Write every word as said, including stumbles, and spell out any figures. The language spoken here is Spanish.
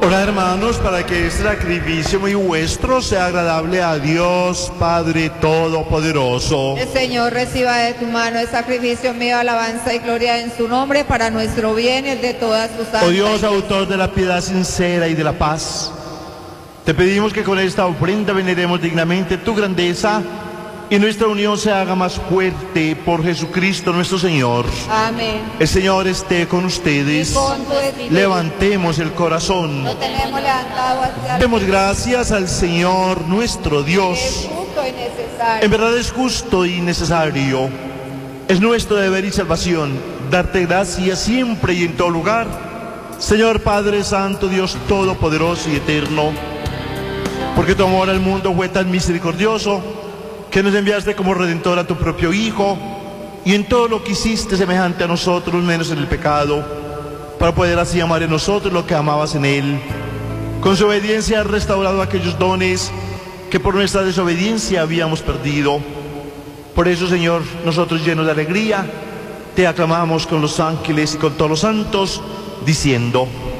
Ora, hermanos, para que este sacrificio muy vuestro sea agradable a Dios Padre Todopoderoso. El Señor reciba de tu mano el sacrificio mío, alabanza y gloria en su nombre, para nuestro bien y el de todas sus almas. Oh Dios, autor de la piedad sincera y de la paz, te pedimos que con esta ofrenda veneremos dignamente tu grandeza y nuestra unión se haga más fuerte por Jesucristo nuestro Señor. Amén. El Señor esté con Y ustedes. con tu espíritu. Levantemos el corazón. Lo tenemos levantado hacia el Demos gracias al Señor nuestro Dios. Es justo y necesario. En verdad es justo y necesario. Es nuestro deber y salvación darte gracias siempre y en todo lugar, Señor Padre Santo, Dios Todopoderoso y Eterno, porque tu amor al mundo fue tan misericordioso que nos enviaste como Redentor a tu propio Hijo, y en todo lo que hiciste semejante a nosotros, menos en el pecado, para poder así amar en nosotros lo que amabas en Él. Con su obediencia has restaurado aquellos dones que por nuestra desobediencia habíamos perdido. Por eso, Señor, nosotros llenos de alegría, te aclamamos con los ángeles y con todos los santos, diciendo: